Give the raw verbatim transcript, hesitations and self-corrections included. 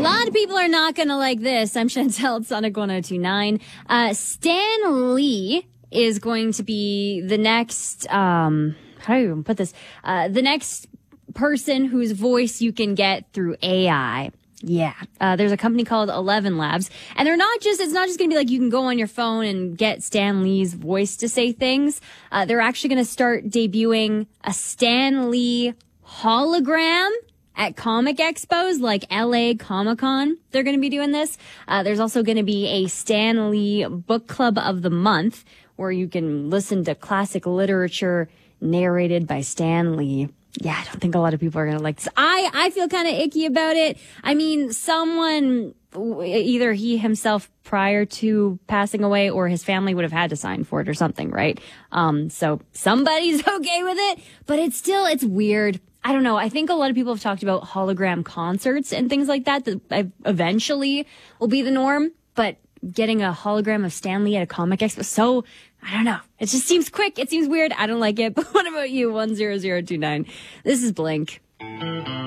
lot of people are not going to like this. I'm Chantel at Sonic one oh two point nine. Uh, Stan Lee is going to be the next, um, how do you even put this? Uh, the next person whose voice you can get through A I. Yeah. Uh, there's a company called Eleven Labs, and they're not just, it's not just going to be like you can go on your phone and get Stan Lee's voice to say things. Uh, they're actually going to start debuting a Stan Lee hologram at comic expos like L A Comic Con. They're going to be doing this. Uh, there's also going to be a Stan Lee Book Club of the Month where you can listen to classic literature narrated by Stan Lee. Yeah, I don't think a lot of people are going to like this. I, I feel kind of icky about it. I mean, someone, either he himself prior to passing away or his family would have had to sign for it or something, right? Um, so somebody's okay with it, but it's still, it's weird. I don't know. I think a lot of people have talked about hologram concerts and things like that that eventually will be the norm, but getting a hologram of Stan Lee at a comic expo, so I don't know. It just seems quick. It seems weird. I don't like it. But what about you? one zero zero two nine. This is Blink.